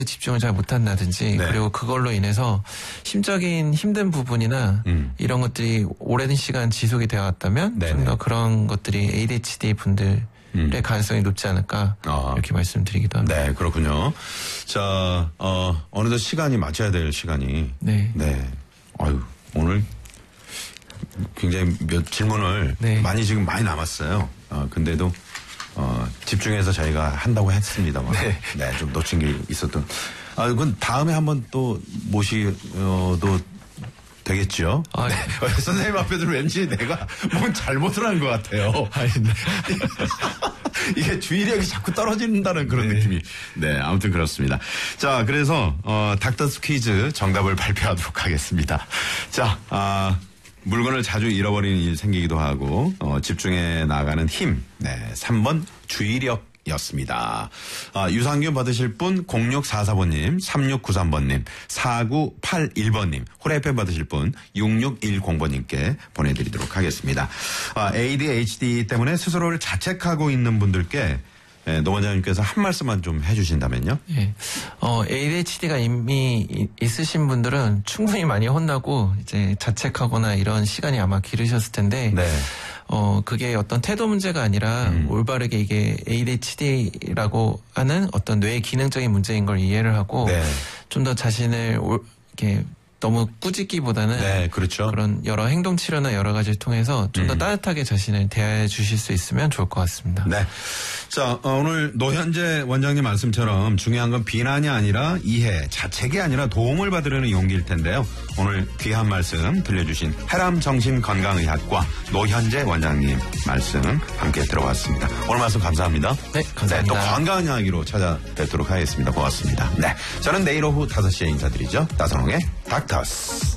집중을 잘 못한다든지 네. 그리고 그걸로 인해서 심적인 힘든 부분이나 이런 것들이 오랜 시간 지속이 되어 왔다면 좀 더 그런 것들이 ADHD 분들의 가능성이 높지 않을까 이렇게 말씀드리기도 합니다. 네, 그렇군요. 자, 어느덧 시간이 맞춰야 될 시간이. 네. 아유, 오늘 굉장히 몇 질문을 지금 많이 남았어요. 근데도 집중해서 저희가 한다고 했습니다만. 네, 좀 놓친 게 있었던. 그건 다음에 한번 또 모시도 되겠죠? 네. 선생님 앞에서 왠지 내가 뭔 잘못을 한 것 같아요. 이게 주의력이 자꾸 떨어진다는 그런 느낌이. 네, 아무튼 그렇습니다. 자, 그래서, 닥터스 퀴즈 정답을 발표하도록 하겠습니다. 자, 물건을 자주 잃어버리는 일이 생기기도 하고, 집중해 나가는 힘. 네, 3번 주의력이었습니다. 유산균 받으실 분 0644번님, 3693번님, 4981번님, 홀에펜 받으실 분 6610번님께 보내드리도록 하겠습니다. ADHD 때문에 스스로를 자책하고 있는 분들께 노 원장님께서 한 말씀만 좀 해주신다면요. 예. ADHD가 이미 있으신 분들은 충분히 많이 혼나고 이제 자책하거나 이런 시간이 아마 길으셨을 텐데. 그게 어떤 태도 문제가 아니라 올바르게 이게 ADHD라고 하는 어떤 뇌의 기능적인 문제인 걸 이해를 하고 좀 더 자신을 이렇게 너무 꾸짖기보다는 그렇죠. 그런 여러 행동 치료나 여러 가지를 통해서 좀 더 따뜻하게 자신을 대해 주실 수 있으면 좋을 것 같습니다. 네. 자, 오늘 노현재 원장님 말씀처럼 중요한 건 비난이 아니라 이해, 자책이 아니라 도움을 받으려는 용기일 텐데요. 오늘 귀한 말씀 들려주신 해람정신건강의학과 노현재 원장님 말씀 함께 들어봤습니다. 오늘 말씀 감사합니다. 네, 감사합니다. 또 건강한 이야기로 찾아뵙도록 하겠습니다. 고맙습니다. 네. 저는 내일 오후 5시에 인사드리죠. 나선홍의 닥터스.